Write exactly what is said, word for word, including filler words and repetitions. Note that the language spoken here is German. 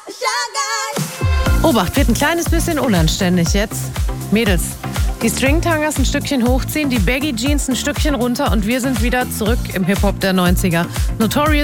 Obacht, wird ein kleines bisschen unanständig jetzt. Mädels, die Stringtangas ein Stückchen hochziehen, die Baggy Jeans ein Stückchen runter und wir sind wieder zurück im Hip-Hop der neunziger. Notorious